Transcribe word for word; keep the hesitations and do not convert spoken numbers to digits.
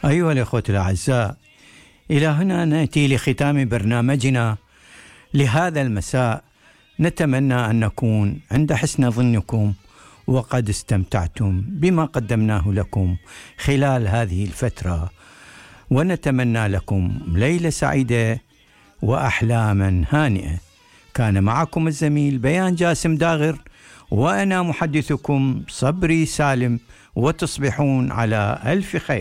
أيها الأخوة الأعزاء، إلى هنا نأتي لختام برنامجنا لهذا المساء. نتمنى أن نكون عند حسن ظنكم وقد استمتعتم بما قدمناه لكم خلال هذه الفترة، ونتمنى لكم ليلة سعيدة وأحلاما هانئة. كان معكم الزميل بيان جاسم داغر، وأنا محدثكم صبري سالم، وتصبحون على ألف خير.